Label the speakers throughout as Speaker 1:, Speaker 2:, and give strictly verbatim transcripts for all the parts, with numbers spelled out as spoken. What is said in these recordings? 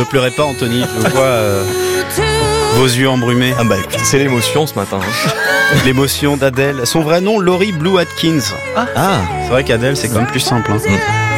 Speaker 1: Ne pleurez pas, Anthony, je vois euh, vos yeux embrumés.
Speaker 2: Ah bah écoute, c'est l'émotion ce matin. Hein.
Speaker 1: L'émotion d'Adèle. Son vrai nom, Laurie Blue Atkins. Ah, ah c'est vrai qu'Adèle, c'est quand même plus simple. Hein. Mmh.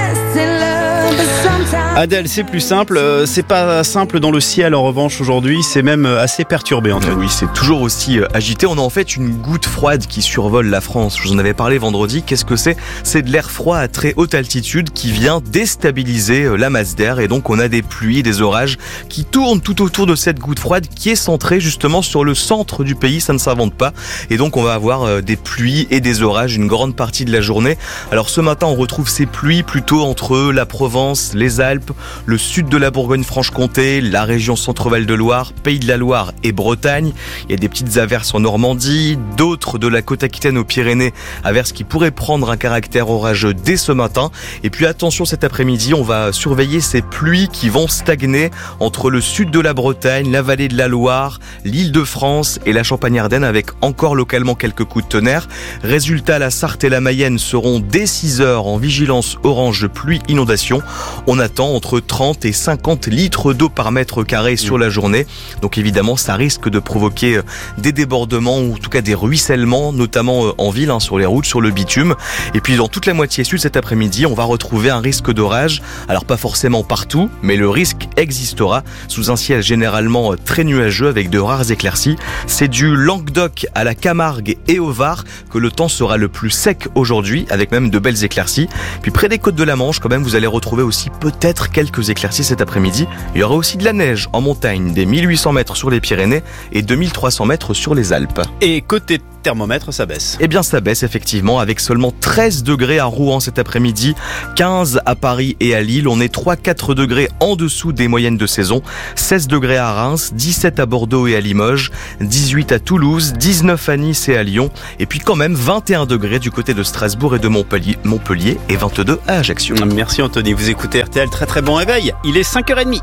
Speaker 1: Adèle, c'est plus simple. Euh, c'est pas simple dans le ciel, en revanche, aujourd'hui. C'est même assez perturbé, Anthony.
Speaker 2: Oui, c'est toujours aussi agité. On a en fait une goutte froide qui survole la France. Je vous en avais parlé vendredi. Qu'est-ce que c'est ? C'est de l'air froid à très haute altitude qui vient déstabiliser la masse d'air. Et donc, on a des pluies et des orages qui tournent tout autour de cette goutte froide qui est centrée justement sur le centre du pays. Ça ne s'invente pas. Et donc, on va avoir des pluies et des orages une grande partie de la journée. Alors, ce matin, on retrouve ces pluies plutôt entre la Provence, les Alpes, le sud de la Bourgogne-Franche-Comté, la région Centre-Val de Loire, Pays de la Loire et Bretagne. Il y a des petites averses en Normandie, d'autres de la côte Aquitaine aux Pyrénées, averses qui pourraient prendre un caractère orageux dès ce matin. Et puis attention, cet après-midi, on va surveiller ces pluies qui vont stagner entre le sud de la Bretagne, la vallée de la Loire, l'Île-de-France et la Champagne-Ardenne avec encore localement quelques coups de tonnerre. Résultat, la Sarthe et la Mayenne seront dès six heures en vigilance orange pluie-inondation. On attend entre trente et cinquante litres d'eau par mètre carré sur la journée. Donc évidemment, ça risque de provoquer des débordements ou en tout cas des ruissellements, notamment en ville, hein, sur les routes, sur le bitume. Et puis dans toute la moitié sud cet après-midi, on va retrouver un risque d'orage. Alors pas forcément partout, mais le risque existera sous un ciel généralement très nuageux avec de rares éclaircies. C'est du Languedoc à la Camargue et au Var que le temps sera le plus sec aujourd'hui, avec même de belles éclaircies. Puis près des côtes de la Manche, quand même, vous allez retrouver aussi peut-être quelques éclaircies cet après-midi. Il y aura aussi de la neige en montagne, des mille huit cents mètres sur les Pyrénées et deux mille trois cents mètres sur les Alpes.
Speaker 1: Et côté thermomètre, ça baisse.
Speaker 2: Eh bien, ça baisse effectivement, avec seulement treize degrés à Rouen cet après-midi, quinze à Paris et à Lille. On est trois à quatre degrés en dessous des moyennes de saison, seize degrés à Reims, dix-sept à Bordeaux et à Limoges, dix-huit à Toulouse, dix-neuf à Nice et à Lyon, et puis quand même vingt et un degrés du côté de Strasbourg et de Montpellier, Montpellier et vingt-deux à Ajaccio.
Speaker 1: Merci Anthony, vous écoutez R T L, très très bon réveil, il est cinq heures trente.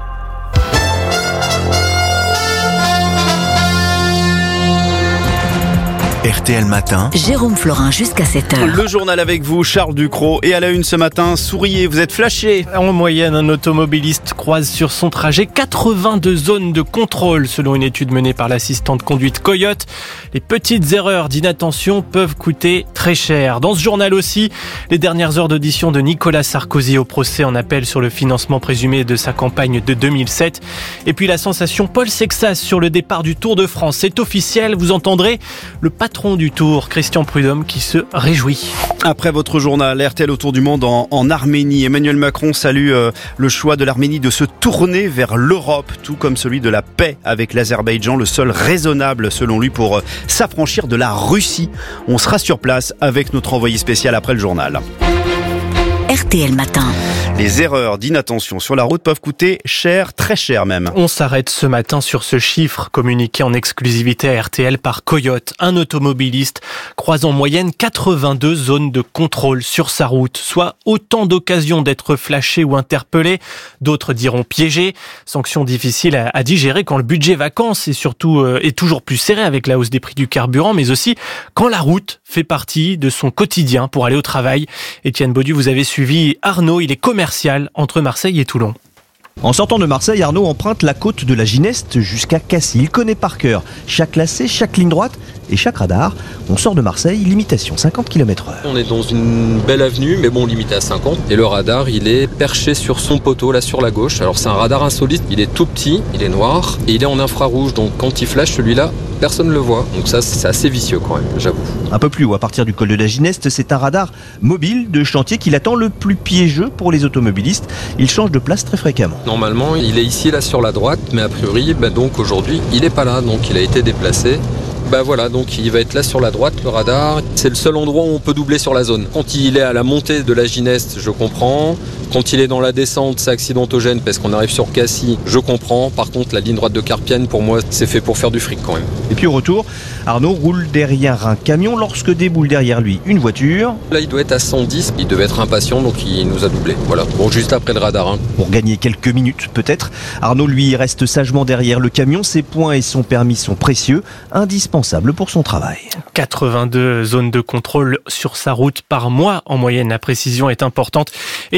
Speaker 3: R T L Matin.
Speaker 4: Jérôme Florin jusqu'à sept heures.
Speaker 1: Le journal avec vous, Charles Ducrot. Et à la une ce matin, souriez, vous êtes flashé.
Speaker 5: En moyenne, un automobiliste croise sur son trajet quatre-vingt-deux zones de contrôle, selon une étude menée par l'assistante conduite Coyote. Les petites erreurs d'inattention peuvent coûter très cher. Dans ce journal aussi, les dernières heures d'audition de Nicolas Sarkozy au procès en appel sur le financement présumé de sa campagne de deux mille sept. Et puis la sensation Paul Sexas sur le départ du Tour de France. C'est officiel, vous entendrez le patron du Tour, Christian Prudhomme, qui se réjouit.
Speaker 1: Après votre journal, R T L autour du monde en, en Arménie. Emmanuel Macron salue euh, le choix de l'Arménie de se tourner vers l'Europe, tout comme celui de la paix avec l'Azerbaïdjan, le seul raisonnable selon lui pour euh, s'affranchir de la Russie. On sera sur place avec notre envoyé spécial après le journal.
Speaker 4: R T L Matin.
Speaker 1: Les erreurs d'inattention sur la route peuvent coûter cher, très cher même.
Speaker 5: On s'arrête ce matin sur ce chiffre communiqué en exclusivité à R T L par Coyote. Un automobiliste croise en moyenne quatre-vingt-deux zones de contrôle sur sa route, soit autant d'occasions d'être flashé ou interpellé. D'autres diront piégé. Sanction difficile à, à digérer quand le budget vacances est surtout euh, est toujours plus serré avec la hausse des prix du carburant, mais aussi quand la route fait partie de son quotidien pour aller au travail. Étienne Baudu, vous avez suivi Arnaud, il est commercial entre Marseille et Toulon.
Speaker 6: En sortant de Marseille, Arnaud emprunte la côte de la Gineste jusqu'à Cassis. Il connaît par cœur chaque lacet, chaque ligne droite et chaque radar. On sort de Marseille, limitation cinquante kilomètres heure.
Speaker 7: On est dans une belle avenue, mais bon, limité à cinquante. Et le radar, il est perché sur son poteau, là sur la gauche. Alors c'est un radar insolite, il est tout petit, il est noir et il est en infrarouge. Donc quand il flash celui-là, personne ne le voit. Donc ça, c'est assez vicieux quand même, j'avoue.
Speaker 6: Un peu plus haut, à partir du col de la Gineste, c'est un radar mobile de chantier qui l'attend, le plus piégeux pour les automobilistes. Il change de place très fréquemment.
Speaker 7: Normalement, il est ici, là, sur la droite, mais a priori, bah, donc aujourd'hui, il n'est pas là, donc il a été déplacé. Bah voilà, donc il va être là sur la droite, le radar. C'est le seul endroit où on peut doubler sur la zone. Quand il est à la montée de la Gineste, je comprends. Quand il est dans la descente, c'est accidentogène parce qu'on arrive sur Cassis, je comprends. Par contre, la ligne droite de Carpiane, pour moi, c'est fait pour faire du fric quand même.
Speaker 6: Et puis au retour, Arnaud roule derrière un camion lorsque déboule derrière lui une voiture.
Speaker 7: Là, il doit être à cent dix. Il devait être impatient, donc il nous a doublé. Voilà. Bon, juste après le radar. Hein.
Speaker 6: Pour gagner quelques minutes, peut-être. Arnaud, lui, reste sagement derrière le camion. Ses points et son permis sont précieux, indispensables pour son travail.
Speaker 5: quatre-vingt-deux zones de contrôle sur sa route par mois en moyenne. La précision est importante. Étienne Baudu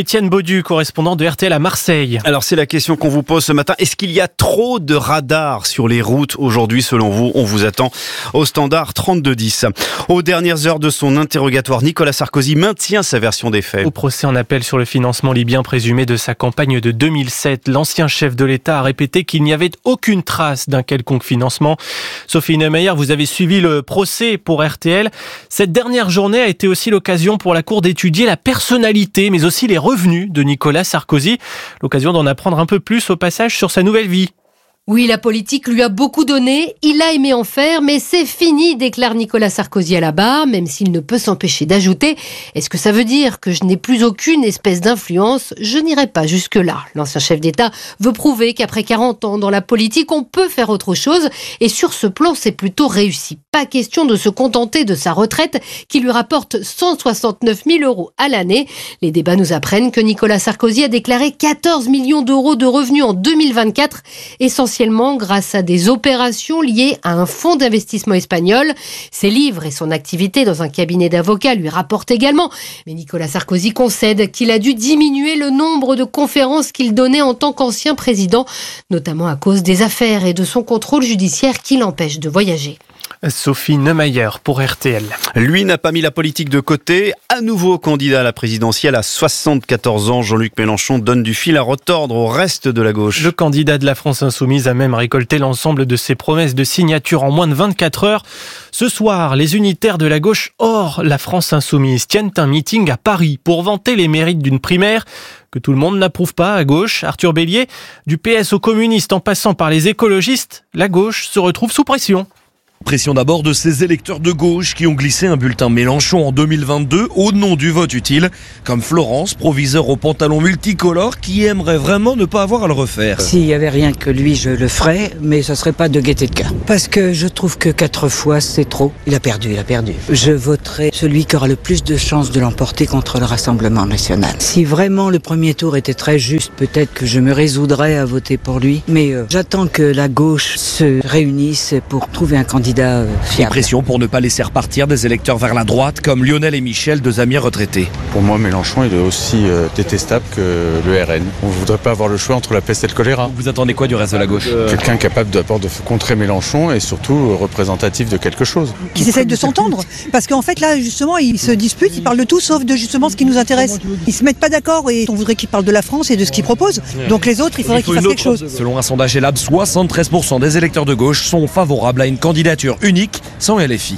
Speaker 5: Baudu, correspondant de R T L à Marseille.
Speaker 1: Alors c'est la question qu'on vous pose ce matin. Est-ce qu'il y a trop de radars sur les routes aujourd'hui selon vous? On vous attend au standard trente-deux dix. Aux dernières heures de son interrogatoire, Nicolas Sarkozy maintient sa version des faits.
Speaker 5: Au procès en appel sur le financement libyen présumé de sa campagne de deux mille sept, l'ancien chef de l'État a répété qu'il n'y avait aucune trace d'un quelconque financement. Sophie Neumeyer, vous avez suivi le procès pour R T L. Cette dernière journée a été aussi l'occasion pour la Cour d'étudier la personnalité, mais aussi les revenus de Nicolas Sarkozy. L'occasion d'en apprendre un peu plus au passage sur sa nouvelle vie.
Speaker 3: Oui, la politique lui a beaucoup donné, il a aimé en faire, mais c'est fini, déclare Nicolas Sarkozy à la barre, même s'il ne peut s'empêcher d'ajouter « Est-ce que ça veut dire que je n'ai plus aucune espèce d'influence ? Je n'irai pas jusque-là ». L'ancien chef d'État veut prouver qu'après quarante ans dans la politique, on peut faire autre chose, et sur ce plan, c'est plutôt réussi. Pas question de se contenter de sa retraite qui lui rapporte cent soixante-neuf mille euros à l'année. Les débats nous apprennent que Nicolas Sarkozy a déclaré quatorze millions d'euros de revenus en deux mille vingt-quatre, essentiellement grâce à des opérations liées à un fonds d'investissement espagnol. Ses livres et son activité dans un cabinet d'avocats lui rapportent également. Mais Nicolas Sarkozy concède qu'il a dû diminuer le nombre de conférences qu'il donnait en tant qu'ancien président, notamment à cause des affaires et de son contrôle judiciaire qui l'empêche de voyager.
Speaker 5: Sophie Neumeyer pour R T L.
Speaker 1: Lui n'a pas mis la politique de côté. À nouveau candidat à la présidentielle à soixante-quatorze ans, Jean-Luc Mélenchon donne du fil à retordre au reste de la gauche.
Speaker 5: Le candidat de la France Insoumise a même récolté l'ensemble de ses promesses de signature en moins de vingt-quatre heures. Ce soir, les unitaires de la gauche hors la France Insoumise tiennent un meeting à Paris pour vanter les mérites d'une primaire que tout le monde n'approuve pas à gauche. Arthur Bélier, du P S aux communistes en passant par les écologistes, la gauche se retrouve sous pression.
Speaker 8: Pression d'abord de ces électeurs de gauche qui ont glissé un bulletin Mélenchon en deux mille vingt-deux au nom du vote utile, comme Florence, proviseur au pantalon multicolore, qui aimerait vraiment ne pas avoir à le refaire.
Speaker 9: S'il n'y avait rien que lui, je le ferais, mais ça serait pas de gaieté de cœur. Parce que je trouve que quatre fois, c'est trop. Il a perdu, il a perdu. Je voterai celui qui aura le plus de chances de l'emporter contre le Rassemblement national. Si vraiment le premier tour était très juste, peut-être que je me résoudrais à voter pour lui. Mais euh, j'attends que la gauche se réunisse pour trouver un candidat
Speaker 8: Fiable. Pression pour ne pas laisser repartir des électeurs vers la droite comme Lionel et Michel, deux amis retraités.
Speaker 10: Pour moi, Mélenchon il est aussi euh, détestable que le R N. On ne voudrait pas avoir le choix entre la peste et le choléra.
Speaker 8: Vous attendez quoi du reste de la gauche ?
Speaker 10: euh... Quelqu'un capable d'abord de contrer Mélenchon et surtout représentatif de quelque chose.
Speaker 11: Qu'ils essayent de s'entendre, parce qu'en fait là justement ils se disputent, ils parlent de tout sauf de justement ce qui nous intéresse. Ils se mettent pas d'accord et on voudrait qu'ils parlent de la France et de ce qu'ils proposent. Donc les autres, il faudrait il qu'ils fassent quelque chose.
Speaker 8: Selon un sondage Elab, soixante-treize pour cent des électeurs de gauche sont favorables à une candidature unique sans L F I.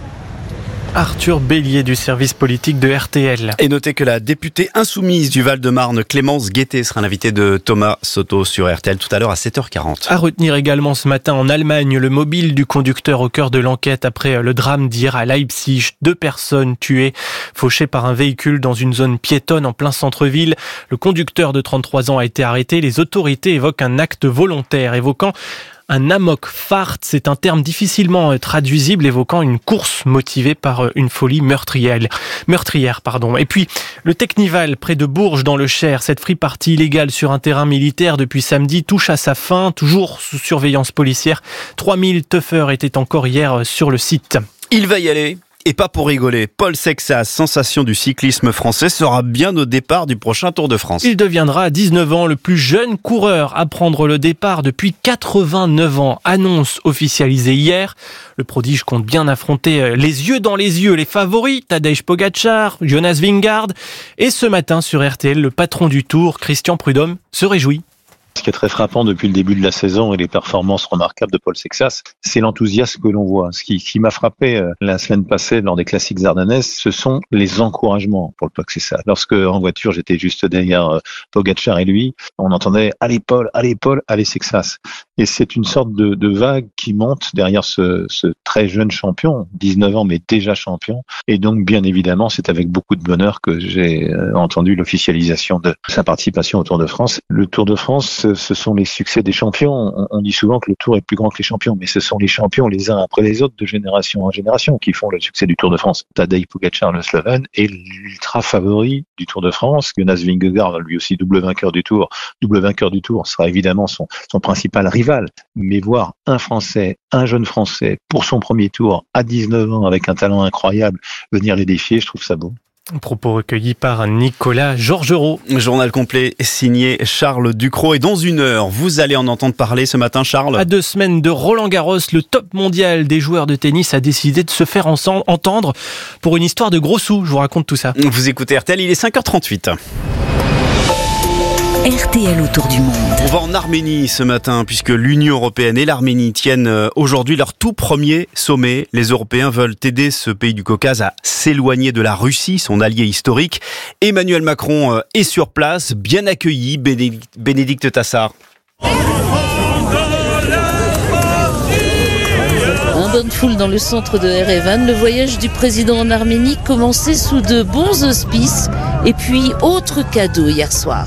Speaker 5: Arthur Bélier du service politique de R T L.
Speaker 1: Et notez que la députée insoumise du Val-de-Marne, Clémence Guettet, sera l'invitée de Thomas Soto sur R T L tout à l'heure à sept heures quarante.
Speaker 5: À retenir également ce matin en Allemagne, le mobile du conducteur au cœur de l'enquête après le drame d'hier à Leipzig. Deux personnes tuées, fauchées par un véhicule dans une zone piétonne en plein centre-ville. Le conducteur de trente-trois ans a été arrêté. Les autorités évoquent un acte volontaire, évoquant un amok fart, c'est un terme difficilement traduisible évoquant une course motivée par une folie meurtrière. meurtrière pardon. Et puis, le Technival près de Bourges dans le Cher, cette free-party illégale sur un terrain militaire depuis samedi touche à sa fin, toujours sous surveillance policière. trois mille teufeurs étaient encore hier sur le site.
Speaker 1: Il va y aller. Et pas pour rigoler, Paul Sexas, sensation du cyclisme français, sera bien au départ du prochain Tour de France.
Speaker 5: Il deviendra à dix-neuf ans le plus jeune coureur à prendre le départ depuis quatre-vingt-neuf ans. Annonce officialisée hier. Le prodige compte bien affronter les yeux dans les yeux les favoris, Tadej Pogačar, Jonas Vingegaard. Et ce matin sur R T L, le patron du Tour, Christian Prudhomme, se réjouit.
Speaker 12: Ce qui est très frappant depuis le début de la saison et les performances remarquables de Paul Sexas, c'est l'enthousiasme que l'on voit. Ce qui, qui m'a frappé euh, la semaine passée lors des classiques ardennaises, ce sont les encouragements pour le Paul Sexas. Lorsque en voiture, j'étais juste derrière euh, Pogačar et lui, on entendait « Allez Paul, allez Paul, allez Sexas ». Et c'est une sorte de, de vague qui monte derrière ce, ce très jeune champion, dix-neuf ans mais déjà champion. Et donc bien évidemment, c'est avec beaucoup de bonheur que j'ai euh, entendu l'officialisation de sa participation au Tour de France. Le Tour de France, ce sont les succès des champions. On, on dit souvent que le Tour est plus grand que les champions, mais ce sont les champions les uns après les autres de génération en génération qui font le succès du Tour de France. Tadej Pogačar, le Slovène, est l'ultra favori du Tour de France. Jonas Vingegaard, lui aussi double vainqueur du Tour, double vainqueur du Tour, sera évidemment son, son principal rival. Mais voir un Français, un jeune Français, pour son premier Tour, à dix-neuf ans, avec un talent incroyable, venir les défier, je trouve ça beau.
Speaker 5: Propos recueillis par Nicolas Georgerot.
Speaker 1: Journal complet signé Charles Ducrot. Et dans une heure, vous allez en entendre parler ce matin, Charles.
Speaker 5: À deux semaines de Roland-Garros, le top mondial des joueurs de tennis a décidé de se faire entendre pour une histoire de gros sous. Je vous raconte tout ça.
Speaker 1: Vous écoutez R T L, il est cinq heures trente-huit.
Speaker 4: R T L autour du monde.
Speaker 1: On va en Arménie ce matin puisque l'Union européenne et l'Arménie tiennent aujourd'hui leur tout premier sommet. Les Européens veulent aider ce pays du Caucase à s'éloigner de la Russie, son allié historique. Emmanuel Macron est sur place, bien accueilli. Bénédicte Tassard.
Speaker 13: Un bain de foule dans le centre de Erevan. Le voyage du président en Arménie commençait sous de bons auspices. Et puis, autre cadeau hier soir.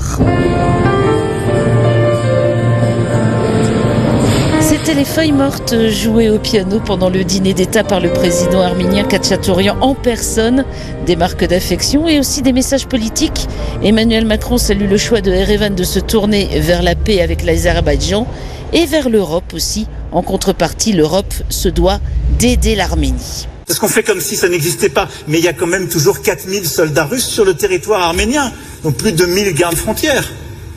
Speaker 13: C'était les feuilles mortes jouées au piano pendant le dîner d'État par le président arménien Khatchatourian en personne. Des marques d'affection et aussi des messages politiques. Emmanuel Macron salue le choix de Erevan de se tourner vers la paix avec l'Azerbaïdjan et vers l'Europe aussi. En contrepartie, l'Europe se doit d'aider l'Arménie.
Speaker 14: Parce qu'on fait comme si ça n'existait pas. Mais il y a quand même toujours quatre mille soldats russes sur le territoire arménien. Donc plus de mille gardes-frontières.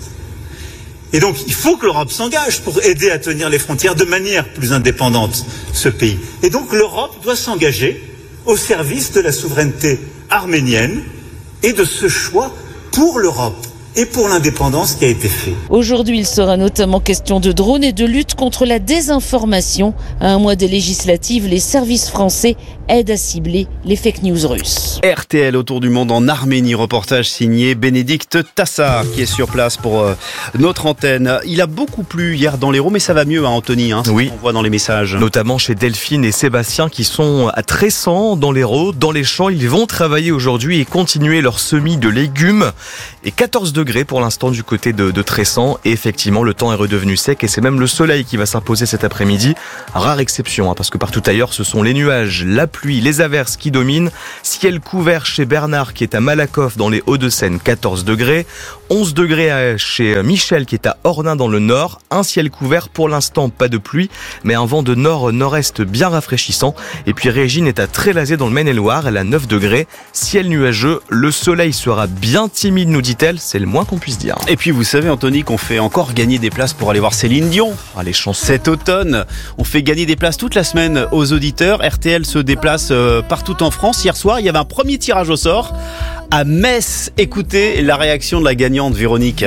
Speaker 14: Et donc il faut que l'Europe s'engage pour aider à tenir les frontières de manière plus indépendante, ce pays. Et donc l'Europe doit s'engager au service de la souveraineté arménienne et de ce choix pour l'Europe et pour l'indépendance qui a été fait.
Speaker 13: Aujourd'hui, il sera notamment question de drones et de lutte contre la désinformation. À un mois des législatives, les services français aident à cibler les fake news russes.
Speaker 1: R T L autour du monde en Arménie, reportage signé Bénédicte Tassard qui est sur place pour euh, notre antenne. Il a beaucoup plu hier dans l'Hérault, mais ça va mieux, hein, Anthony, hein,
Speaker 2: oui.
Speaker 1: On voit dans les messages.
Speaker 2: Notamment chez Delphine et Sébastien qui sont à Tressan dans l'Hérault. Dans les champs, ils vont travailler aujourd'hui et continuer leur semis de légumes. Et quatorze degrés pour l'instant du côté de, de Tressan. Et effectivement, le temps est redevenu sec et c'est même le soleil qui va s'imposer cet après-midi. Rare exception, hein, parce que partout ailleurs, ce sont les nuages, la pluie, les averses qui dominent. Ciel couvert chez Bernard qui est à Malakoff dans les Hauts-de-Seine, quatorze degrés. onze degrés chez Michel qui est à Ornain dans le nord. Un ciel couvert, pour l'instant pas de pluie, mais un vent de nord-nord-est bien rafraîchissant. Et puis Régine est à Trélazé dans le Maine-et-Loire, elle a neuf degrés. Ciel nuageux, le soleil sera bien timide, nous dit-elle, c'est le moins qu'on puisse dire.
Speaker 1: Et puis vous savez, Anthony, qu'on fait encore gagner des places pour aller voir Céline Dion.
Speaker 2: Ah, les chansons.
Speaker 1: Cet automne, on fait gagner des places toute la semaine aux auditeurs. R T L se déplace euh, partout en France. Hier soir, il y avait un premier tirage au sort à Metz. Écoutez la réaction de la gagnante, Véronique.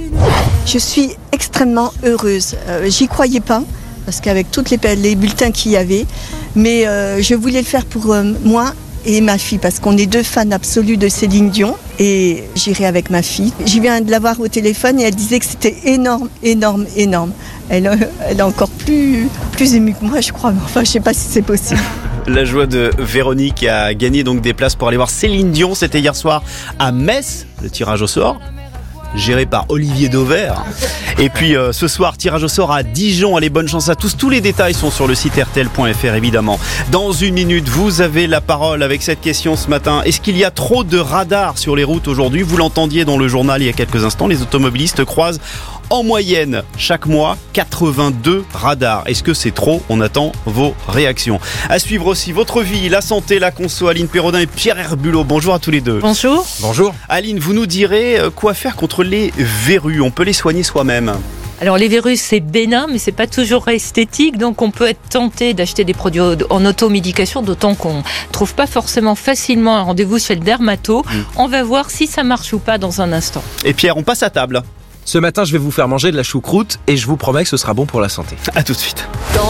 Speaker 15: Je suis extrêmement heureuse. Euh, j'y croyais pas, parce qu'avec tous les, les bulletins qu'il y avait, mais euh, je voulais le faire pour euh, moi et ma fille, parce qu'on est deux fans absolus de Céline Dion, et j'irai avec ma fille. Je viens de la voir au téléphone et elle disait que c'était énorme, énorme, énorme. Elle, elle est encore plus, plus émue que moi, je crois, mais enfin, je sais pas si c'est possible.
Speaker 1: La joie de Véronique qui a gagné donc des places pour aller voir Céline Dion. C'était hier soir à Metz, le tirage au sort, géré par Olivier Dauvert. Et puis euh, ce soir, tirage au sort à Dijon. Allez, bonne chance à tous. Tous les détails sont sur le site R T L point F R évidemment. Dans une minute, vous avez la parole avec cette question ce matin. Est-ce qu'il y a trop de radars sur les routes aujourd'hui ? Vous l'entendiez dans le journal il y a quelques instants. Les automobilistes croisent en moyenne chaque mois quatre-vingt-deux radars. Est-ce que c'est trop ? On attend vos réactions. À suivre aussi votre vie, la santé, la conso. Aline Perrodin et Pierre Herbulot. Bonjour à tous les deux.
Speaker 3: Bonjour.
Speaker 1: Bonjour. Aline, vous nous direz quoi faire contre les verrues. On peut les soigner soi-même.
Speaker 16: Alors les verrues c'est bénin mais c'est pas toujours esthétique, donc on peut être tenté d'acheter des produits en automédication, d'autant qu'on trouve pas forcément facilement un rendez-vous chez le dermato. Mmh. On va voir si ça marche ou pas dans un instant.
Speaker 1: Et Pierre, on passe à table.
Speaker 17: Ce matin, je vais vous faire manger de la choucroute et je vous promets que ce sera bon pour la santé.
Speaker 1: À tout de suite.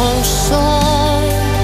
Speaker 18: Dansons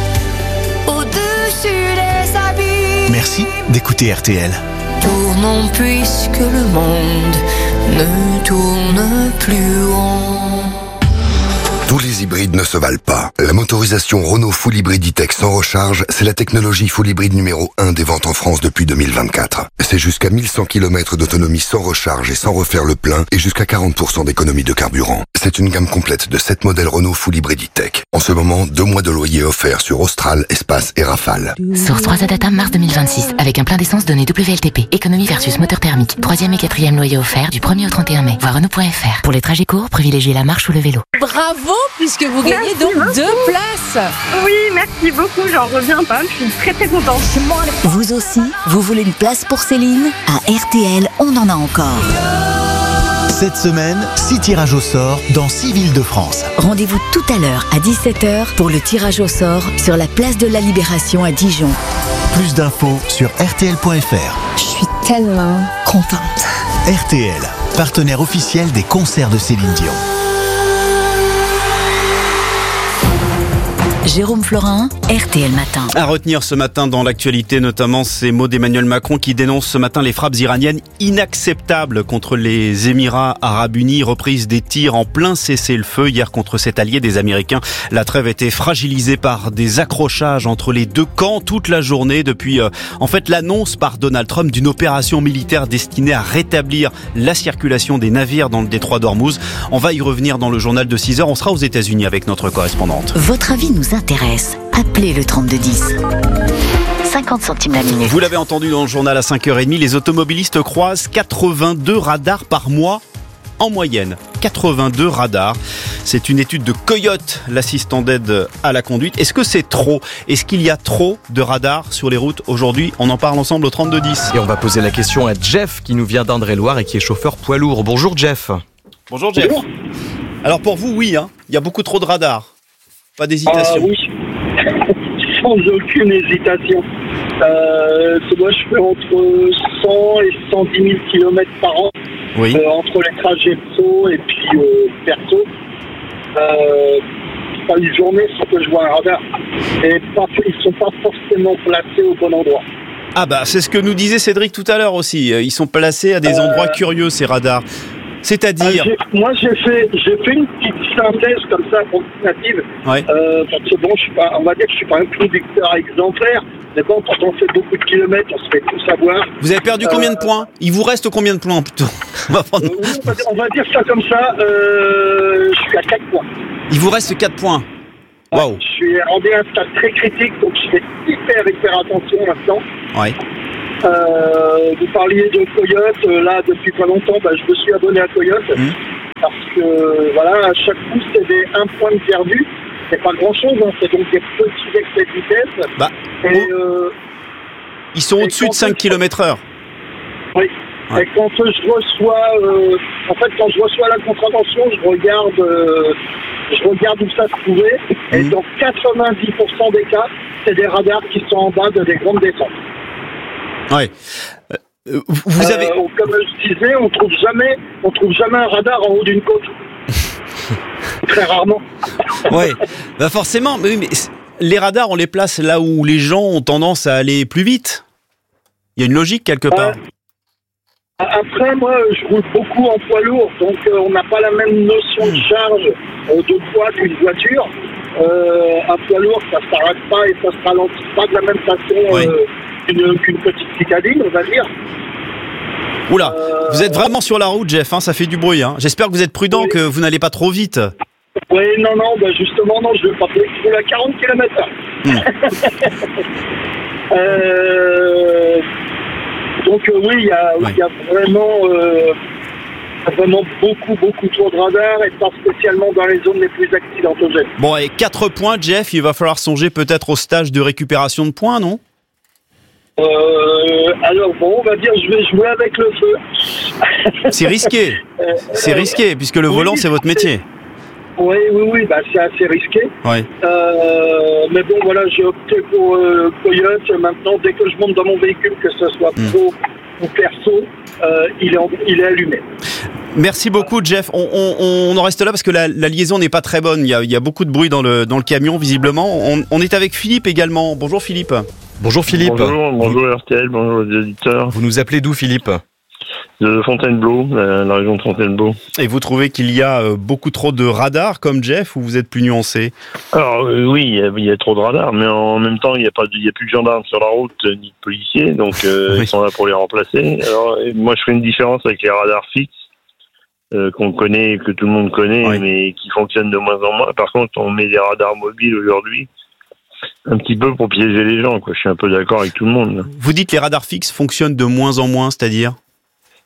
Speaker 18: au-dessus des abîmes.
Speaker 19: Merci d'écouter R T L.
Speaker 18: Tournons puisque le monde ne tourne plus rond.
Speaker 20: Tous les hybrides ne se valent pas. La motorisation Renault Full Hybrid E-Tech sans recharge, c'est la technologie Full Hybrid numéro un des ventes en France depuis deux mille vingt-quatre. C'est jusqu'à mille cent kilomètres d'autonomie sans recharge et sans refaire le plein et jusqu'à quarante pour cent d'économie de carburant. C'est une gamme complète de sept modèles Renault Full Hybrid E-Tech. En ce moment, deux mois de loyer offerts sur Austral, Espace et Rafale.
Speaker 21: Source trois A Data mars deux mille vingt-six. Avec un plein d'essence donné W L T P. Économie versus moteur thermique. Troisième et quatrième loyer offert du premier au trente et un mai. Voir Renault point F R. Pour les trajets courts, privilégiez la marche ou le vélo.
Speaker 16: bravo, puisque vous gagnez
Speaker 19: Merci
Speaker 16: donc
Speaker 19: beaucoup.
Speaker 16: deux places.
Speaker 19: Oui, merci beaucoup, j'en reviens pas, je suis très très contente.
Speaker 4: Vous aussi, vous voulez une place pour Céline? À R T L, on en a encore.
Speaker 22: Cette semaine, six tirages au sort dans six villes de France.
Speaker 4: Rendez-vous tout à l'heure à dix-sept heures pour le tirage au sort sur la place de la Libération à Dijon.
Speaker 22: Plus d'infos sur R T L point F R.
Speaker 4: Je suis tellement contente.
Speaker 22: R T L, partenaire officiel des concerts de Céline Dion.
Speaker 4: Jérôme Florin, R T L Matin.
Speaker 1: À retenir ce matin dans l'actualité, notamment ces mots d'Emmanuel Macron qui dénonce ce matin les frappes iraniennes inacceptables contre les Émirats Arabes Unis, reprise des tirs en plein cessez-le-feu hier contre cet allié des Américains. La trêve était fragilisée par des accrochages entre les deux camps toute la journée depuis euh, en fait l'annonce par Donald Trump d'une opération militaire destinée à rétablir la circulation des navires dans le détroit d'Ormuz. On va y revenir dans le journal de six heures. On sera aux États-Unis avec notre correspondante.
Speaker 4: Votre avis nous intéresse. Appelez le trente-deux dix. cinquante centimes la minute.
Speaker 1: Vous l'avez entendu dans le journal à cinq heures trente, les automobilistes croisent quatre-vingt-deux radars par mois en moyenne. quatre-vingt-deux radars. C'est une étude de Coyote, l'assistant d'aide à la conduite. Est-ce que c'est trop ? Est-ce qu'il y a trop de radars sur les routes aujourd'hui ? On en parle ensemble au trente-deux dix.
Speaker 2: Et on va poser la question à Jeff qui nous vient d'Indre-et-Loire et qui est chauffeur poids lourd. Bonjour Jeff.
Speaker 1: Bonjour Jeff. Bonjour. Alors pour vous, oui, hein, il y a beaucoup trop de radars. Pas d'hésitation.
Speaker 23: Ah, oui. Sans aucune hésitation. Euh, moi, je fais entre cent et cent dix mille kilomètres par an.
Speaker 1: Oui.
Speaker 23: Euh, entre les trajets pro et puis euh, perso. Euh, pas une journée sans que je vois un radar. Et pas, ils ne sont pas forcément placés au bon endroit.
Speaker 1: Ah bah c'est ce que nous disait Cédric tout à l'heure aussi. Ils sont placés à des euh... endroits curieux, ces radars. C'est-à-dire
Speaker 23: euh, j'ai, Moi, j'ai fait, j'ai fait une petite synthèse comme ça, approximative.
Speaker 1: Ouais.
Speaker 23: Euh, parce que bon, je suis pas, on va dire que je suis pas un conducteur exemplaire. Mais bon, quand on fait beaucoup de kilomètres, on se fait tout savoir.
Speaker 1: Vous avez perdu euh, combien de points ? Il vous reste combien de points plutôt ?
Speaker 23: on, va prendre... euh, on, va dire, on va dire ça comme ça. Euh, je suis à quatre points.
Speaker 1: Il vous reste quatre points. Waouh.
Speaker 23: Je suis rendu à un stade très critique, donc je fais hyper hyper attention maintenant.
Speaker 1: Ouais.
Speaker 23: Euh, vous parliez de Coyote, là depuis pas longtemps, bah, je me suis abonné à Coyote mmh. parce que voilà, à chaque coup c'est des un point de perdu, c'est pas grand chose, hein, c'est donc des petits excès de vitesse.
Speaker 1: Bah,
Speaker 23: et, oh. euh,
Speaker 1: ils sont au-dessus de cinq kilomètres heure.
Speaker 23: Oui. Ouais. Et quand je reçois, euh, en fait, quand je reçois la contravention, je regarde, euh, je regarde où ça se trouvait, mmh. et dans quatre-vingt-dix pour cent des cas, c'est des radars qui sont en bas de des grandes descentes.
Speaker 1: Ouais. Euh, vous avez.
Speaker 23: Euh, comme je disais, on trouve jamais, on trouve jamais un radar en haut d'une côte. Très rarement.
Speaker 1: Ouais. Bah forcément, mais, mais les radars, on les place là où les gens ont tendance à aller plus vite. Il y a une logique quelque part.
Speaker 23: Euh, après, moi, je roule beaucoup en poids lourd, donc euh, on n'a pas la même notion de charge euh, de poids qu'une voiture. Euh, un poids lourd, ça ne s'arrête pas et ça ne se ralentit pas de la même façon.
Speaker 1: Oui.
Speaker 23: Euh, Qu'une, qu'une petite citadine, on va dire.
Speaker 1: Oula, euh... vous êtes vraiment sur la route, Jeff, hein, ça fait du bruit. Hein. J'espère que vous êtes prudent, oui. que vous n'allez pas trop vite.
Speaker 23: Oui, non, non, bah justement, non, je vais pas rouler à quarante kilomètres heure. Mmh. euh... Donc euh, oui, il y a, ouais. y a vraiment, euh, vraiment beaucoup, beaucoup trop de radars et pas spécialement dans les zones les plus accidentogènes.
Speaker 1: Bon, et quatre points, Jeff, il va falloir songer peut-être au stage de récupération de points, non ?
Speaker 23: Euh, alors bon, on va dire je vais jouer avec le feu.
Speaker 1: C'est risqué. C'est risqué puisque le volant oui, c'est votre métier.
Speaker 23: Oui, oui, oui, bah c'est assez risqué.
Speaker 1: Ouais.
Speaker 23: Euh, mais bon, voilà, j'ai opté pour euh, Coyote. Maintenant, dès que je monte dans mon véhicule, que ce soit pro mmh. ou perso, euh, il est en, il est allumé.
Speaker 1: Merci beaucoup, Jeff. On, on, on en reste là parce que la, la liaison n'est pas très bonne. Il y a, il y a beaucoup de bruit dans le dans le camion visiblement. On, on est avec Philippe également. Bonjour Philippe.
Speaker 2: Bonjour Philippe.
Speaker 24: Bonjour, bonjour R T L, bonjour les auditeurs.
Speaker 2: Vous nous appelez d'où Philippe ?
Speaker 24: De Fontainebleau, la, la région de Fontainebleau.
Speaker 1: Et vous trouvez qu'il y a beaucoup trop de radars comme Jeff ou vous êtes plus nuancé ?
Speaker 24: Alors euh, oui, il y, a, il y a trop de radars, mais en même temps il n'y a pas, de, il y a plus de gendarmes sur la route ni de policiers, donc euh, oui. ils sont là pour les remplacer. Alors moi je fais une différence avec les radars fixes euh, qu'on connaît, que tout le monde connaît, oui. mais qui fonctionnent de moins en moins. Par contre, on met des radars mobiles aujourd'hui. Un petit peu pour piéger les gens, quoi. Je suis un peu d'accord avec tout le monde. Là.
Speaker 1: Vous dites que les radars fixes fonctionnent de moins en moins, c'est-à-dire ?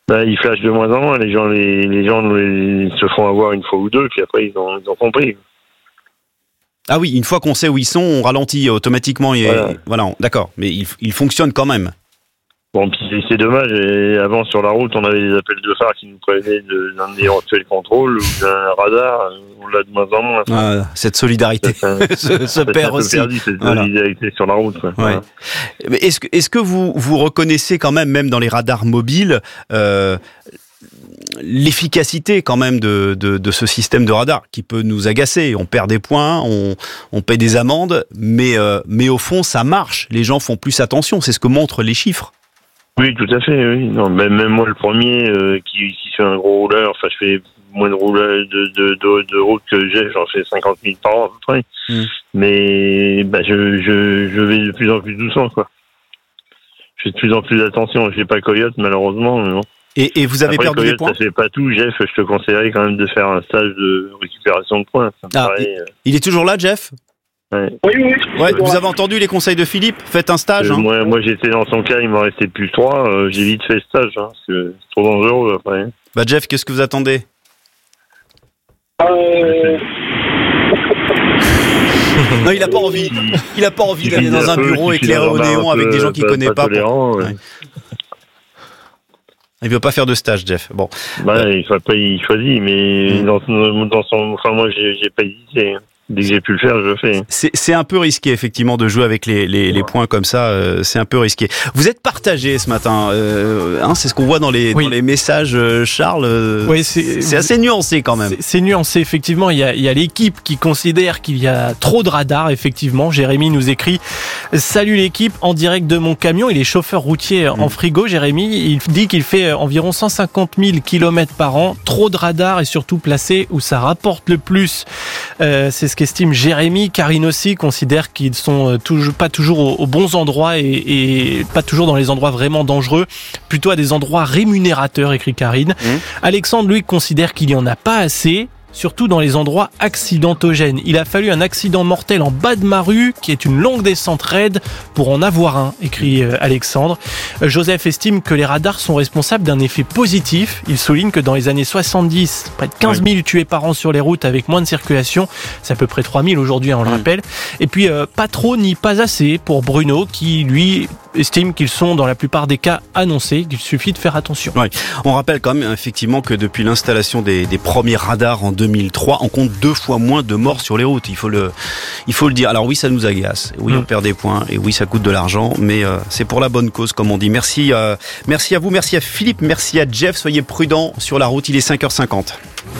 Speaker 24: Bah, ils flashent de moins en moins. Les gens, les, les gens les, se font avoir une fois ou deux, puis après ils ont, ils ont compris.
Speaker 1: Ah oui, une fois qu'on sait où ils sont, on ralentit automatiquement. Et voilà, voilà d'accord. Mais ils, ils fonctionnent quand même.
Speaker 24: Bon, puis c'est dommage. Et avant, sur la route, on avait des appels de phare qui nous prévenaient d'un éventuel contrôle ou d'un radar. On l'a de moins en moins.
Speaker 1: Ah, cette solidarité se, se perd aussi.
Speaker 24: Perdu, cette voilà. solidarité sur la route. Quoi.
Speaker 1: Ouais.
Speaker 24: Voilà.
Speaker 1: Mais est-ce que, est-ce que vous, vous reconnaissez quand même, même dans les radars mobiles, euh, l'efficacité quand même de, de, de ce système de radar qui peut nous agacer? On perd des points, on, on paie des amendes, mais, euh, mais au fond, ça marche. Les gens font plus attention. C'est ce que montrent les chiffres.
Speaker 24: Oui, tout à fait. Oui. Non, même, même moi, le premier euh, qui, qui fait un gros rouleur, enfin, je fais moins de roulage de, de, de, de route que j'ai, j'en fais cinquante mille par an à peu près. Mmh. Mais bah, je, je, je vais de plus en plus doucement, quoi. Je fais de plus en plus d'attention. Je n'ai pas Coyote, malheureusement, mais bon.
Speaker 1: Et, et vous avez
Speaker 24: Après,
Speaker 1: perdu
Speaker 24: Coyote,
Speaker 1: des points?
Speaker 24: Ça fait pas tout, Jeff. Je te conseillerais quand même de faire un stage de récupération de points. Ça me
Speaker 1: ah,
Speaker 24: paraît,
Speaker 1: il, euh... il est toujours là, Jeff?
Speaker 24: Ouais.
Speaker 23: Oui, oui.
Speaker 1: Ouais, vous avez entendu les conseils de Philippe? Faites un stage.
Speaker 24: Euh,
Speaker 1: hein.
Speaker 24: Moi, moi j'étais dans son cas, il m'en restait plus trois. Euh, j'ai vite fait le stage, hein, parce que c'est trop dangereux après.
Speaker 1: Bah, Jeff, qu'est-ce que vous attendez?
Speaker 23: Euh...
Speaker 1: Non, il a pas envie. Il a pas envie d'aller dans un bureau éclairé au néon avec des gens qu'il connaît pas.
Speaker 24: Pour... Ouais.
Speaker 1: Il veut pas faire de stage, Jeff. Bon.
Speaker 24: Bah, euh... il faut pas, il choisit, mais mmh. dans, dans son, enfin, moi, j'ai, j'ai pas hésité. Dès que j'ai pu le faire, je le fais.
Speaker 1: C'est, c'est un peu risqué, effectivement, de jouer avec les, les, les points comme ça. Euh, c'est un peu risqué. Vous êtes partagé ce matin. Euh, hein, c'est ce qu'on voit dans les, oui. dans les messages, Charles. Euh,
Speaker 5: oui, c'est,
Speaker 1: c'est assez nuancé quand même.
Speaker 5: C'est, c'est nuancé, effectivement. Il y, a, il y a l'équipe qui considère qu'il y a trop de radars, effectivement. Jérémy nous écrit « Salut l'équipe, en direct de mon camion. » Il est chauffeur routier mmh. en frigo, Jérémy. Il dit qu'il fait environ cent cinquante mille kilomètres par an. Trop de radars et surtout placés où ça rapporte le plus. Euh, c'est ce qu'estime Jérémy. Karine aussi considère qu'ils sont toujours, pas toujours aux, aux bons endroits et, et pas toujours dans les endroits vraiment dangereux, plutôt à des endroits rémunérateurs, écrit Karine. Mmh. Alexandre, lui, considère qu'il y en a pas assez, surtout dans les endroits accidentogènes. Il a fallu un accident mortel en bas de ma rue, qui est une longue descente raide, pour en avoir un, écrit Alexandre. Joseph estime que les radars sont responsables d'un effet positif. Il souligne que dans les années soixante-dix, près de quinze mille oui. tués par an sur les routes avec moins de circulation. C'est à peu près trois mille aujourd'hui, on le mmh. rappelle. Et puis, euh, pas trop ni pas assez pour Bruno, qui, lui, estime qu'ils sont dans la plupart des cas annoncés, qu'il suffit de faire attention.
Speaker 1: Ouais. On rappelle quand même effectivement que depuis l'installation des, des premiers radars en deux mille trois, on compte deux fois moins de morts sur les routes. Il faut le, il faut le dire. Alors oui, ça nous agace. Oui, mmh. on perd des points. Et oui, ça coûte de l'argent. Mais euh, c'est pour la bonne cause, comme on dit. Merci, euh, merci à vous, merci à Philippe, merci à Jeff. Soyez prudents sur la route. Il est cinq heures cinquante.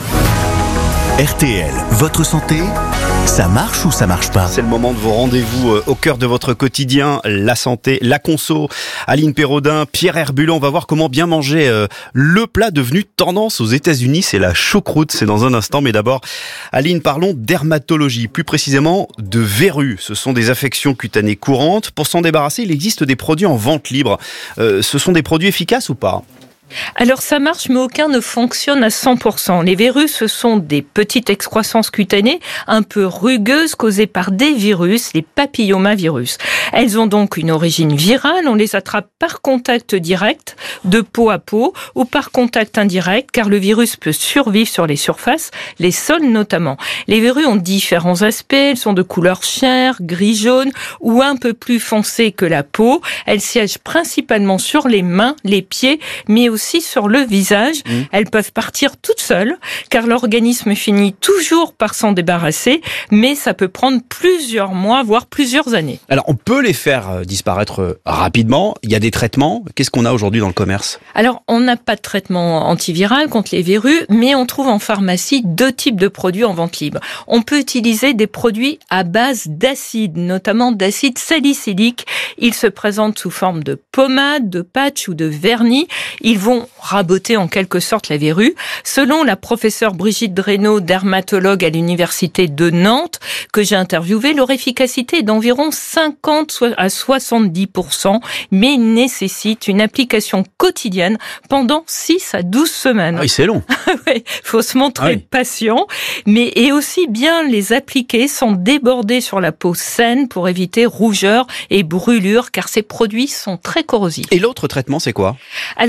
Speaker 22: R T L, votre santé, ça marche ou ça marche pas?
Speaker 1: C'est le moment de vos rendez-vous au cœur de votre quotidien, la santé, la conso. Aline Pérodin, Pierre Herbulon, on va voir comment bien manger le plat devenu tendance aux États-Unis, c'est la choucroute, c'est dans un instant. Mais d'abord, Aline, parlons dermatologie, plus précisément de verrues. Ce sont des affections cutanées courantes. Pour s'en débarrasser, il existe des produits en vente libre. Euh, ce sont des produits efficaces ou pas ?
Speaker 16: Alors ça marche, mais aucun ne fonctionne à cent pour cent. Les verrues, ce sont des petites excroissances cutanées, un peu rugueuses, causées par des virus, les papillomavirus. Elles ont donc une origine virale, on les attrape par contact direct, de peau à peau, ou par contact indirect, car le virus peut survivre sur les surfaces, les sols notamment. Les verrues ont différents aspects, elles sont de couleur chair, gris-jaune, ou un peu plus foncées que la peau. Elles siègent principalement sur les mains, les pieds, mais aussi sur le visage. Mmh. Elles peuvent partir toutes seules, car l'organisme finit toujours par s'en débarrasser, mais ça peut prendre plusieurs mois, voire plusieurs années.
Speaker 1: Alors, on peut les faire disparaître rapidement. Il y a des traitements. Qu'est-ce qu'on a aujourd'hui dans le commerce ?
Speaker 16: Alors, on n'a pas de traitement antiviral contre les verrues, mais on trouve en pharmacie deux types de produits en vente libre. On peut utiliser des produits à base d'acide, notamment d'acide salicylique. Ils se présentent sous forme de pommade, de patch ou de vernis. Ils vont raboter en quelque sorte la verrue. Selon la professeure Brigitte Dresneau, dermatologue à l'université de Nantes, que j'ai interviewée, leur efficacité est d'environ cinquante à soixante-dix pour cent, mais nécessite une application quotidienne pendant six à douze semaines.
Speaker 1: Ah oui, c'est long.
Speaker 16: Oui, faut se montrer ah oui. patient, mais et aussi bien les appliquer sans déborder sur la peau saine pour éviter rougeur et brûlure, car ces produits sont très corrosifs.
Speaker 1: Et l'autre traitement, c'est quoi ?
Speaker 16: Alors, euh,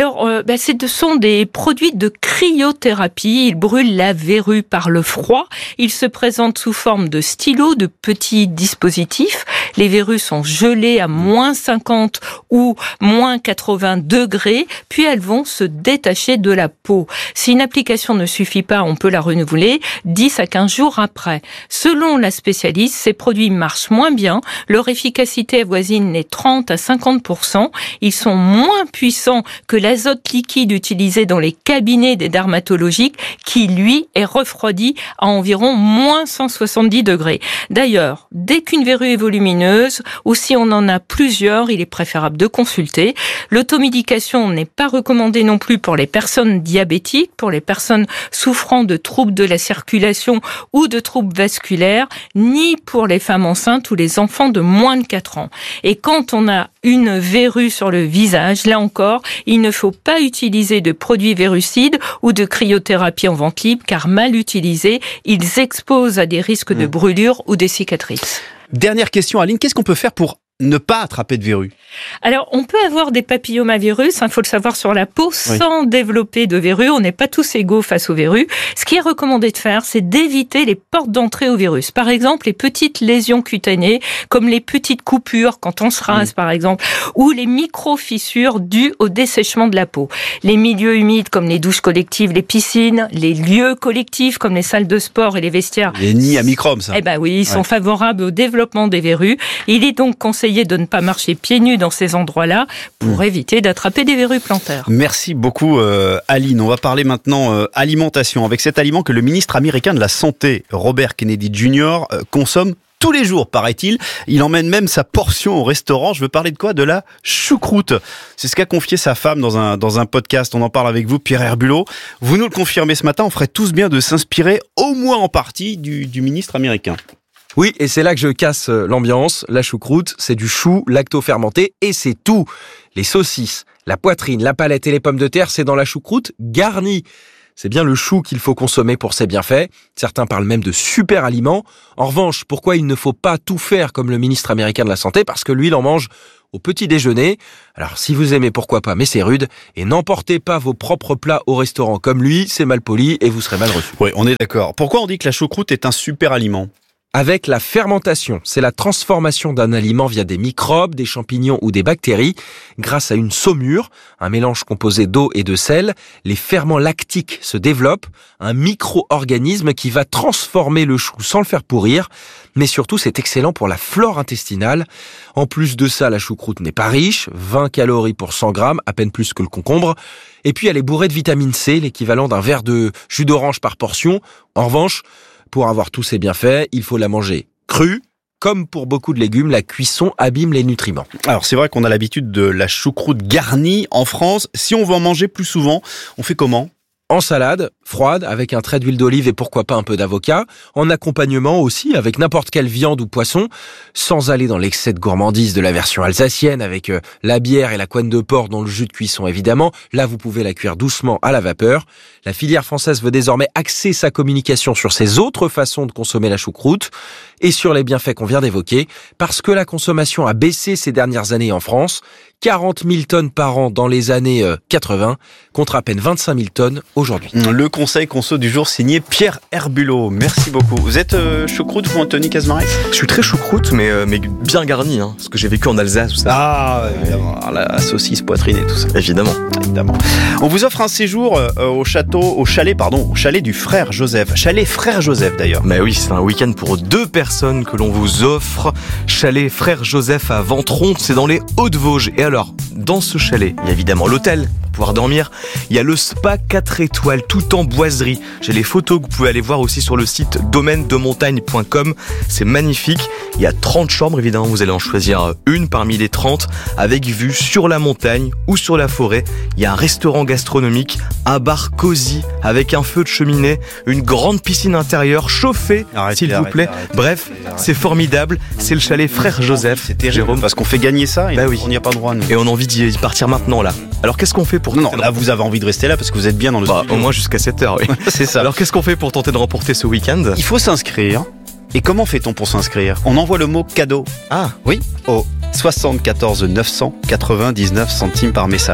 Speaker 16: bah, ce sont des produits de cryothérapie. Ils brûlent la verrue par le froid. Ils se présentent sous forme de stylos, de petits dispositifs. Les verrues sont gelées à moins cinquante ou moins quatre-vingts degrés, puis elles vont se détacher de la peau. Si une application ne suffit pas, on peut la renouveler dix à quinze jours après. Selon la spécialiste, ces produits marchent moins bien. Leur efficacité avoisine les trente à cinquante pour cent. Ils sont moins puissants que l'azote liquide utilisé dans les cabinets des dermatologiques, qui, lui, est refroidi à environ moins cent soixante-dix degrés. D'ailleurs, dès qu'une verrue est volumineuse, ou si on en a plusieurs, il est préférable de consulter. L'automédication n'est pas recommandée non plus pour les personnes diabétiques, pour les personnes souffrant de troubles de la circulation ou de troubles vasculaires, ni pour les femmes enceintes ou les enfants de moins de quatre ans. Et quand on a une verrue sur le visage, là encore, il ne faut pas utiliser de produits verrucides ou de cryothérapie en vente libre, car mal utilisés, ils exposent à des risques de brûlure ou des cicatrices.
Speaker 1: Dernière question, Aline, qu'est-ce qu'on peut faire pour ne pas attraper de verrues?
Speaker 16: Alors, on peut avoir des papillomavirus, il hein, faut le savoir, sur la peau, oui, sans développer de verrues. On n'est pas tous égaux face aux verrues. Ce qui est recommandé de faire, c'est d'éviter les portes d'entrée au virus. Par exemple, les petites lésions cutanées, comme les petites coupures quand on se rase, oui, par exemple, ou les micro-fissures dues au dessèchement de la peau. Les milieux humides, comme les douches collectives, les piscines, les lieux collectifs, comme les salles de sport et les vestiaires.
Speaker 1: Les nids à microbes, ça.
Speaker 16: Eh ben oui, ils
Speaker 1: ouais.
Speaker 16: sont favorables au développement des verrues. Il est donc conseillé de ne pas marcher pieds nus dans ces endroits-là pour mmh. éviter d'attraper des verrues plantaires.
Speaker 1: Merci beaucoup euh, Aline. On va parler maintenant euh, alimentation avec cet aliment que le ministre américain de la Santé, Robert Kennedy junior, euh, consomme tous les jours, paraît-il. Il emmène même sa portion au restaurant. Je veux parler de quoi? De la choucroute. C'est ce qu'a confié sa femme dans un, dans un podcast. On en parle avec vous, Pierre Herbulot. Vous nous le confirmez ce matin, on ferait tous bien de s'inspirer, au moins en partie, du, du ministre américain.
Speaker 17: Oui, et c'est là que je casse l'ambiance. La choucroute, c'est du chou lacto-fermenté et c'est tout. Les saucisses, la poitrine, la palette et les pommes de terre, c'est dans la choucroute garnie. C'est bien le chou qu'il faut consommer pour ses bienfaits. Certains parlent même de super aliment. En revanche, pourquoi il ne faut pas tout faire comme le ministre américain de la Santé? Parce que lui, il en mange au petit déjeuner. Alors, si vous aimez, pourquoi pas, mais c'est rude. Et n'emportez pas vos propres plats au restaurant comme lui, c'est mal poli et vous serez mal reçu.
Speaker 1: Oui, on est d'accord. Pourquoi on dit que la choucroute est un super aliment?
Speaker 17: Avec la fermentation, c'est la transformation d'un aliment via des microbes, des champignons ou des bactéries. Grâce à une saumure, un mélange composé d'eau et de sel, les ferments lactiques se développent, un micro-organisme qui va transformer le chou sans le faire pourrir. Mais surtout, c'est excellent pour la flore intestinale. En plus de ça, la choucroute n'est pas riche, vingt calories pour cent grammes, à peine plus que le concombre. Et puis, elle est bourrée de vitamine C, l'équivalent d'un verre de jus d'orange par portion. En revanche, pour avoir tous ces bienfaits, il faut la manger crue. Comme pour beaucoup de légumes, la cuisson abîme les nutriments.
Speaker 1: Alors c'est vrai qu'on a l'habitude de la choucroute garnie en France. Si on veut en manger plus souvent, on fait comment ?
Speaker 17: En salade, froide, avec un trait d'huile d'olive et pourquoi pas un peu d'avocat. En accompagnement aussi, avec n'importe quelle viande ou poisson, sans aller dans l'excès de gourmandise de la version alsacienne, avec euh, la bière et la couenne de porc dans le jus de cuisson évidemment. Là, vous pouvez la cuire doucement à la vapeur. La filière française veut désormais axer sa communication sur ces autres façons de consommer la choucroute et sur les bienfaits qu'on vient d'évoquer, parce que la consommation a baissé ces dernières années en France. quarante mille tonnes par an dans les années quatre-vingts, contre à peine vingt-cinq mille tonnes aujourd'hui.
Speaker 1: Le conseil conso du jour signé Pierre Herbulot. Merci beaucoup. Vous êtes euh, choucroute ou Anthony Casmarès ?
Speaker 2: Je suis très choucroute, mais, euh, mais bien garni, hein, parce que j'ai vécu en Alsace. Tout ça.
Speaker 1: Ah, évidemment. La saucisse, poitrine et tout ça.
Speaker 2: Évidemment.
Speaker 1: Évidemment. On vous offre un séjour euh, au château, au chalet, pardon, au chalet du frère Joseph. Chalet frère Joseph d'ailleurs.
Speaker 2: Mais oui, c'est un week-end pour deux personnes que l'on vous offre. Chalet frère Joseph à Ventron, c'est dans les Hauts-de-Vosges. Et alors, dans ce chalet, il y a évidemment l'hôtel pour pouvoir dormir. Il y a le spa quatre étoiles, tout en boiserie. J'ai les photos que vous pouvez aller voir aussi sur le site domaine de montagne point com. C'est magnifique. Il y a trente chambres, évidemment. Vous allez en choisir une parmi les trente, avec vue sur la montagne ou sur la forêt. Il y a un restaurant gastronomique, un bar cosy avec un feu de cheminée, une grande piscine intérieure chauffée, arrêtez, s'il vous arrêtez, plaît. Arrêtez, Bref, arrêtez, c'est formidable. C'est le chalet frère Joseph.
Speaker 1: C'est terrible, Jérôme, parce qu'on fait gagner ça et bah oui. on n'y a pas droit. Nous.
Speaker 2: Et on a envie d'y partir maintenant là. Alors qu'est-ce qu'on fait pour
Speaker 1: Non, non là vous avez envie de rester là parce que vous êtes bien dans le
Speaker 2: bah,
Speaker 1: studio.
Speaker 2: Au moins jusqu'à sept heures, oui.
Speaker 1: C'est ça.
Speaker 2: Alors qu'est-ce qu'on fait pour tenter de remporter ce week-end ?
Speaker 1: Il faut s'inscrire. Et comment fait-on pour s'inscrire ? On envoie le mot cadeau.
Speaker 2: Ah
Speaker 1: oui, au soixante-quatorze neuf cent quatre-vingt-dix-neuf centimes par message.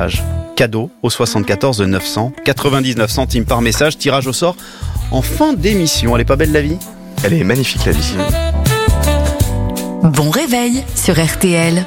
Speaker 1: cadeau au soixante-quatorze neuf cents, quatre-vingt-dix-neuf centimes par message. Tirage au sort en fin d'émission. Elle est pas belle la vie ?
Speaker 2: Elle est magnifique la vie.
Speaker 4: Bon réveil sur R T L.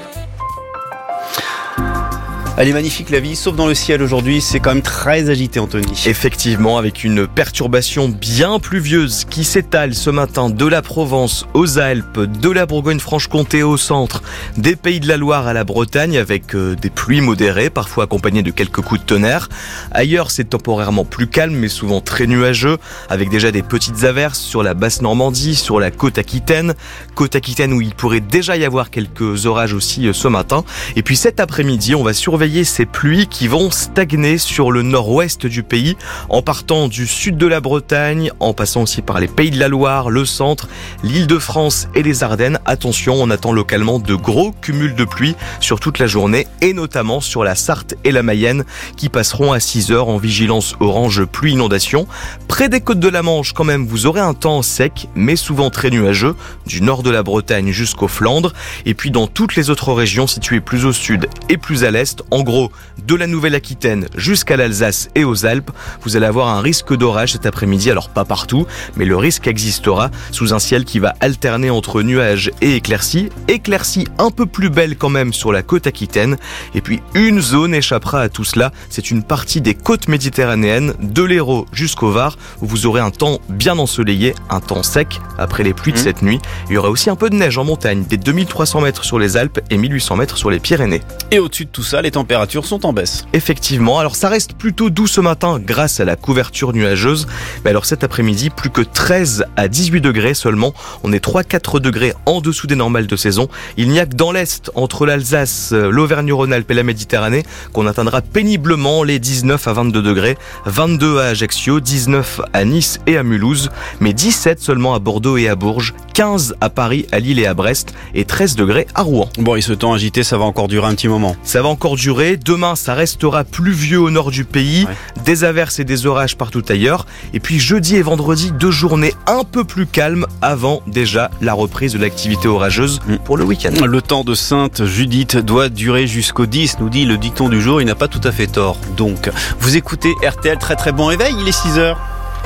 Speaker 1: Elle est magnifique la vie, sauf dans le ciel aujourd'hui, c'est quand même très agité Anthony.
Speaker 2: Effectivement, avec une perturbation bien pluvieuse qui s'étale ce matin de la Provence aux Alpes, de la Bourgogne-Franche-Comté au centre, des Pays de la Loire à la Bretagne, avec euh, des pluies modérées, parfois accompagnées de quelques coups de tonnerre. Ailleurs, c'est temporairement plus calme, mais souvent très nuageux, avec déjà des petites averses sur la Basse-Normandie, sur la côte Aquitaine. Côte Aquitaine où il pourrait déjà y avoir quelques orages aussi euh, ce matin. Et puis cet après-midi, on va surveiller ces pluies qui vont stagner sur le nord-ouest du pays, en partant du sud de la Bretagne, en passant aussi par les Pays de la Loire, le centre, l'Île-de-France et les Ardennes. Attention, on attend localement de gros cumuls de pluie sur toute la journée, et notamment sur la Sarthe et la Mayenne, qui passeront à six heures en vigilance orange pluie-inondation. Près des côtes de la Manche, quand même, vous aurez un temps sec, mais souvent très nuageux, du nord de la Bretagne jusqu'aux Flandres, et puis dans toutes les autres régions situées plus au sud et plus à l'est, en gros, de la Nouvelle-Aquitaine jusqu'à l'Alsace et aux Alpes, vous allez avoir un risque d'orage cet après-midi. Alors pas partout, mais le risque existera sous un ciel qui va alterner entre nuages et éclaircies. Éclaircies un peu plus belles quand même sur la côte aquitaine. Et puis une zone échappera à tout cela. C'est une partie des côtes méditerranéennes, de l'Hérault jusqu'au Var, où vous aurez un temps bien ensoleillé, un temps sec après les pluies de mmh. cette nuit. Il y aura aussi un peu de neige en montagne, des deux mille trois cents mètres sur les Alpes et mille huit cents mètres sur les Pyrénées.
Speaker 1: Et au-dessus de tout ça, les températures sont en baisse.
Speaker 2: Effectivement, alors ça reste plutôt doux ce matin grâce à la couverture nuageuse. Mais alors cet après-midi, plus que treize à dix-huit degrés seulement. On est trois à quatre degrés en dessous des normales de saison. Il n'y a que dans l'Est, entre l'Alsace, l'Auvergne-Rhône-Alpes et la Méditerranée, qu'on atteindra péniblement les dix-neuf à vingt-deux degrés. vingt-deux à Ajaccio, dix-neuf à Nice et à Mulhouse, mais dix-sept seulement à Bordeaux et à Bourges, quinze à Paris, à Lille et à Brest, et treize degrés à Rouen.
Speaker 1: Bon, et ce temps agité, ça va encore durer un petit moment.
Speaker 2: Ça va encore durer. Demain, ça restera pluvieux au nord du pays, ouais. Des averses et des orages partout ailleurs. Et puis jeudi et vendredi, deux journées un peu plus calmes avant déjà la reprise de l'activité orageuse mmh. pour le week-end.
Speaker 1: Le temps de Sainte Judith doit durer jusqu'au dix, nous dit le dicton du jour. Il n'a pas tout à fait tort. Donc, vous écoutez R T L, très très bon réveil, il est six heures.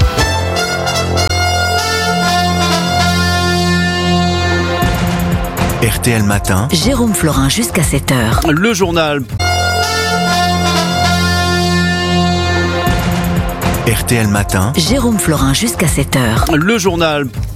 Speaker 22: R T L Matin.
Speaker 4: Jérôme Florin jusqu'à sept heures.
Speaker 1: Le journal.
Speaker 22: R T L Matin.
Speaker 4: Jérôme Florin jusqu'à sept heures.
Speaker 1: Le journal.